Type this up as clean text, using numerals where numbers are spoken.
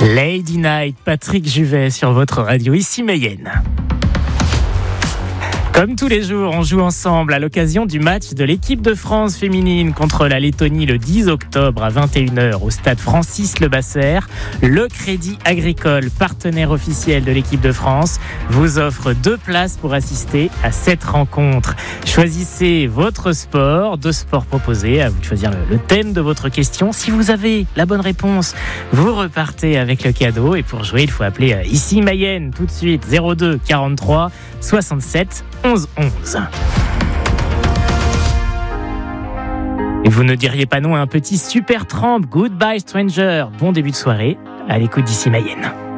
Lady Night, Patrick Juvet sur votre radio, ici Mayenne. Comme tous les jours, on joue ensemble à l'occasion du match de l'équipe de France féminine contre la Lettonie le 10 octobre à 21h au stade Francis-Levasseur. Le Crédit Agricole, partenaire officiel de l'équipe de France, vous offre 2 places pour assister à cette rencontre. Choisissez votre sport, 2 sports proposés, à vous de choisir le thème de votre question. Si vous avez la bonne réponse, vous repartez avec le cadeau. Et pour jouer, il faut appeler ici Mayenne tout de suite, 02 43 67 11 11. Et vous ne diriez pas non à un petit Supertramp, Goodbye Stranger. Bon début de soirée, à l'écoute d'ici Mayenne.